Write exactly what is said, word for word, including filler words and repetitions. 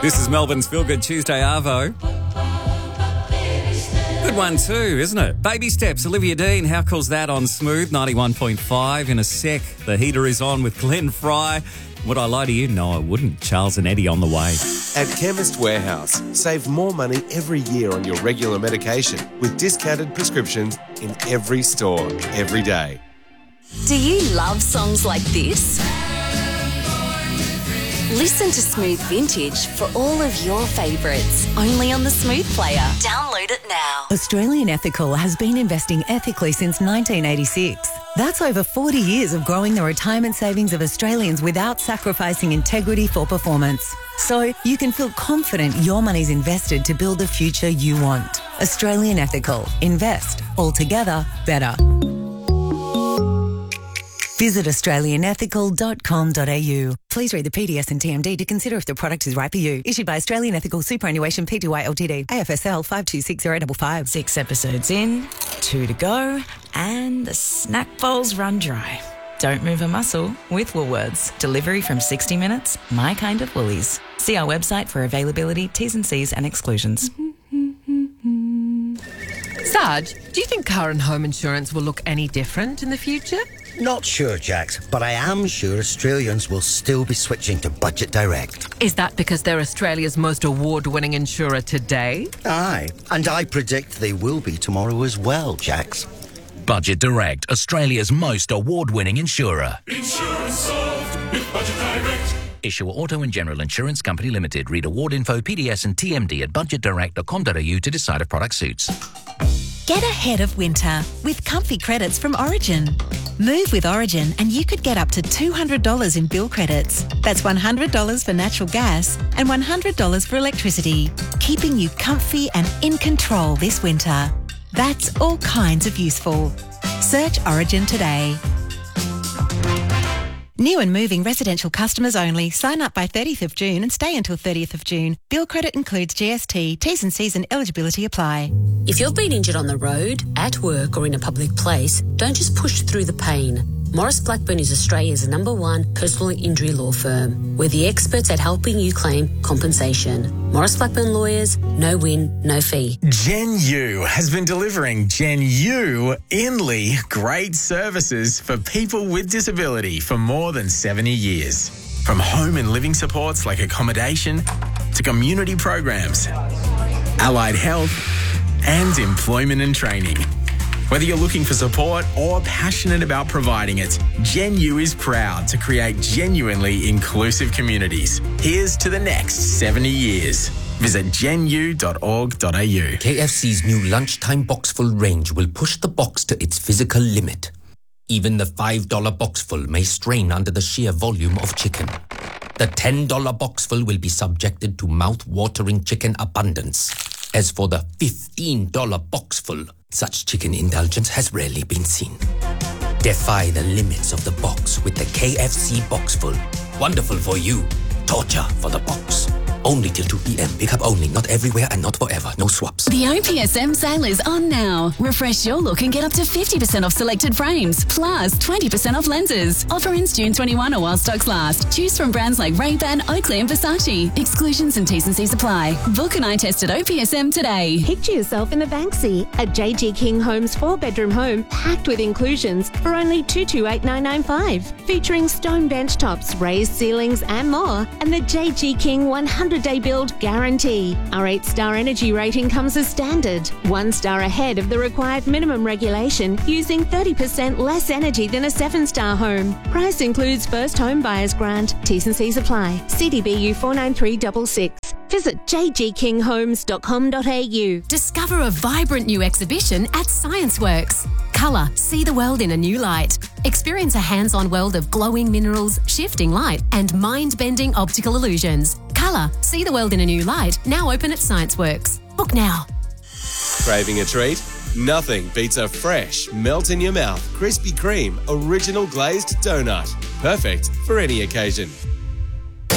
This is Melbourne's Feel Good Tuesday Arvo. Good one too, isn't it? Baby Steps, Olivia Dean. How cool's that on Smooth ninety-one point five? In a sec, the heater is on with Glenn Fry. Would I lie to you? No, I wouldn't. Charles and Eddie on the way. At Chemist Warehouse, save more money every year on your regular medication with discounted prescriptions in every store, every day. Do you love songs like this? Listen to Smooth Vintage for all of your favourites, only on the Smooth Player. Download it now. Australian Ethical has been investing ethically since nineteen eighty-six. That's over forty years of growing the retirement savings of Australians without sacrificing integrity for performance. So you can feel confident your money's invested to build the future you want. Australian Ethical. Invest. Altogether better. Visit australian ethical dot com dot a u. Please read the P D S and T M D to consider if the product is right for you. Issued by Australian Ethical Superannuation Pty Ltd. A F S L five two six zero five five. Six episodes in, two to go, and the snack bowl's run dry. Don't move a muscle with Woolworths. Delivery from sixty minutes, my kind of Woolies. See our website for availability, T's and C's and exclusions. Sarge, do you think car and home insurance will look any different in the future? Not sure, Jax, but I am sure Australians will still be switching to Budget Direct. Is that because they're Australia's most award-winning insurer today? Aye, and I predict they will be tomorrow as well, Jax. Budget Direct, Australia's most award-winning insurer. Insurance solved with Budget Direct. Issuer Auto and General Insurance Company Limited. Read award info, P D S and T M D at budget direct dot com dot a u to decide if product suits. Get ahead of winter with comfy credits from Origin. Move with Origin and you could get up to two hundred dollars in bill credits. That's one hundred dollars for natural gas and one hundred dollars for electricity, keeping you comfy and in control this winter. That's all kinds of useful. Search Origin today. New and moving residential customers only. Sign up by thirtieth of June and stay until thirtieth of June. Bill credit includes G S T. T's and C's and eligibility apply. If you've been injured on the road, at work or in a public place, don't just push through the pain. Maurice Blackburn is Australia's number one personal injury law firm. We're the experts at helping you claim compensation. Maurice Blackburn Lawyers, no win, no fee. Gen U has been delivering Gen U Inly great services for people with disability for more than seventy years. From home and living supports like accommodation to community programs, allied health and employment and training. Whether you're looking for support or passionate about providing it, Gen U is proud to create genuinely inclusive communities. Here's to the next seventy years. Visit gen u dot org dot a u. K F C's new lunchtime boxful range will push the box to its physical limit. Even the five dollar boxful may strain under the sheer volume of chicken. The ten dollar boxful will be subjected to mouth-watering chicken abundance. As for the fifteen dollar boxful, such chicken indulgence has rarely been seen. Defy the limits of the box with the K F C Boxful. Wonderful for you, torture for the box. Only till two p.m. Pick up only, not everywhere and not forever. No swaps. The O P S M sale is on now. Refresh your look and get up to fifty percent off selected frames, plus twenty percent off lenses. Offer ends June twenty-first or while stocks last. Choose from brands like Ray-Ban, Oakley and Versace. Exclusions and T's and C's apply. Book an eye test at O P S M today. Picture yourself in the Banksy, a J G King Homes four-bedroom home packed with inclusions for only two hundred twenty-eight thousand nine hundred ninety-five dollars. Featuring stone bench tops, raised ceilings and more. And the J G King one hundred day build guarantee. Our eight star energy rating comes as standard. One star ahead of the required minimum regulation, using thirty percent less energy than a seven star home. Price includes first home buyer's grant. T's and C's apply. C D B U four nine three six six. Visit j g king homes dot com dot a u. Discover a vibrant new exhibition at ScienceWorks. Colour, see the world in a new light. Experience a hands-on world of glowing minerals, shifting light and mind-bending optical illusions. Colour, see the world in a new light, now open at ScienceWorks. Book now. Craving a treat? Nothing beats a fresh, melt-in-your-mouth Krispy Kreme original glazed donut. Perfect for any occasion.